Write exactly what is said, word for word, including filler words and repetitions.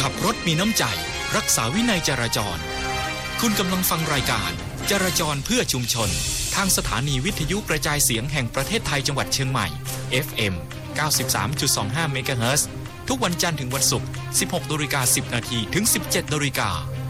ขับรถมีน้ำใจรักษาวินัยจราจรคุณกำลังฟังรายการจราจรเพื่อชุมชนทางสถานีวิทยุกระจายเสียงแห่งประเทศไทยจังหวัดเชียงใหม่ เอฟ เอ็ม เก้าสิบสามจุดสองห้า เมกะเฮิรตซ์ทุกวันจันทร์ถึงวันศุกร์ สิบหกนาฬิกาสิบนาที ถึง สิบเจ็ดนาฬิกา